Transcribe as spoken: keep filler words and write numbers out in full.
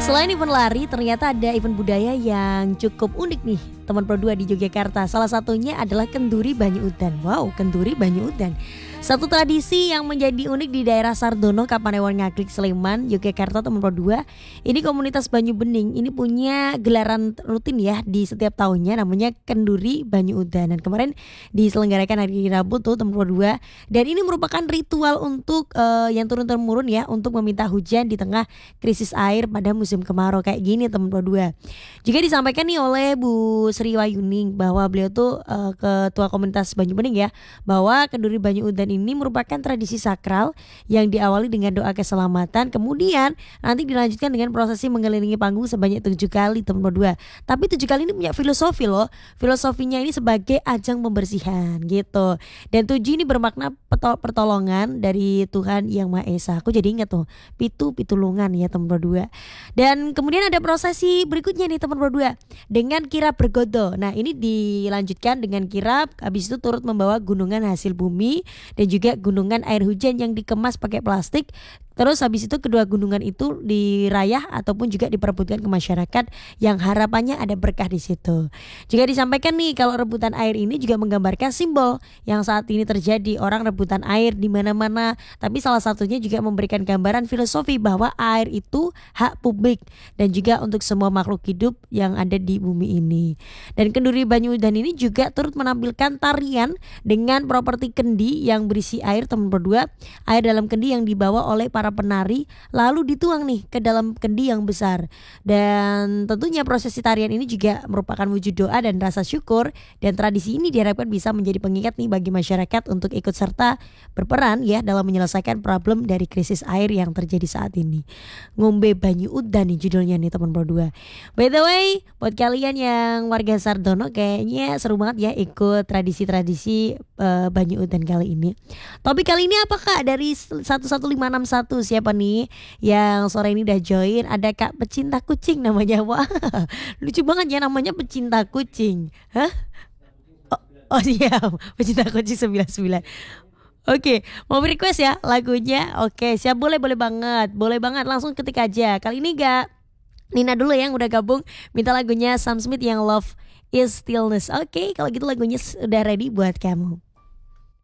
Selain event lari, ternyata ada event budaya yang cukup unik nih teman Pro dua di Yogyakarta. Salah satunya adalah Kenduri Banyu Udan. Wow, Kenduri Banyu Udan. Satu tradisi yang menjadi unik di daerah Sardono, Kapanewon Ngaglik, Sleman, Yogyakarta, teman Pro dua. Ini komunitas Banyu Bening ini punya gelaran rutin ya di setiap tahunnya, namanya Kenduri Banyu Udan. Dan kemarin diselenggarakan hari Rabu tuh teman Pro dua. Dan ini merupakan ritual untuk uh, yang turun-temurun ya, untuk meminta hujan di tengah krisis air pada musim kemarau kayak gini teman Pro dua. Juga disampaikan nih oleh Bu Sri Wayuning bahwa beliau tuh uh, ketua komunitas Banyu Bening ya, bahwa Kenduri Banyu Udan ini merupakan tradisi sakral yang diawali dengan doa keselamatan, kemudian nanti dilanjutkan dengan prosesi mengelilingi panggung sebanyak tujuh kali teman Pro dua. Tapi tujuh kali ini punya filosofi loh. Filosofinya ini sebagai ajang pembersihan gitu. Dan tujuh ini bermakna pertolongan dari Tuhan Yang Maha Esa. Aku jadi ingat tuh, pitu pitulungan ya teman Pro dua. Dan kemudian ada prosesi berikutnya nih teman Pro dua dengan kirap bergodo. Nah, ini dilanjutkan dengan kirap, habis itu turut membawa gunungan hasil bumi dan juga gunungan air hujan yang dikemas pakai plastik. Terus habis itu kedua gunungan itu dirayah ataupun juga diperebutkan ke masyarakat yang harapannya ada berkah di situ. Juga disampaikan nih kalau rebutan air ini juga menggambarkan simbol yang saat ini terjadi, orang rebutan air di mana-mana. Tapi salah satunya juga memberikan gambaran filosofi bahwa air itu hak publik dan juga untuk semua makhluk hidup yang ada di bumi ini. Dan Kenduri Banyu Udan ini juga turut menampilkan tarian dengan properti kendi yang berisi air teman Pro dua. Air dalam kendi yang dibawa oleh para penari lalu dituang nih ke dalam kendi yang besar. Dan tentunya prosesi tarian ini juga merupakan wujud doa dan rasa syukur, dan tradisi ini diharapkan bisa menjadi pengingat nih bagi masyarakat untuk ikut serta berperan ya dalam menyelesaikan problem dari krisis air yang terjadi saat ini. Ngombe Banyu Udan nih judulnya nih teman Pro dua. By the way, buat kalian yang warga Sardono kayaknya seru banget ya ikut tradisi-tradisi uh, Banyu Udan kali ini. Topik kali ini apa Kak dari satu satu lima enam satu? Siapa nih yang sore ini udah join? Ada Kak Pecinta Kucing namanya. Wah, lucu banget ya namanya Pecinta Kucing. Hah? Oh, oh siap, Pecinta Kucing sembilan sembilan. Oke, mau request ya lagunya? Oke, siap, boleh boleh banget. Boleh banget, langsung ketik aja. Kali ini gak Nina dulu yang udah gabung minta lagunya Sam Smith yang Love is Stillness. Oke, kalau gitu lagunya udah ready buat kamu.